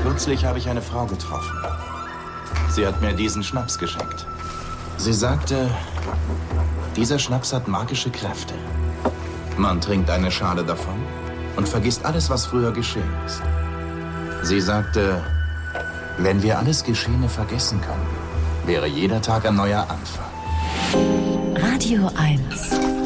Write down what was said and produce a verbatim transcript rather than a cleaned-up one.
Kürzlich habe ich eine Frau getroffen. Sie hat mir diesen Schnaps geschenkt. Sie sagte, dieser Schnaps hat magische Kräfte. Man trinkt eine Schale davon und vergisst alles, was früher geschehen ist. Sie sagte, wenn wir alles Geschehene vergessen können, wäre jeder Tag ein neuer Anfang. Radio eins.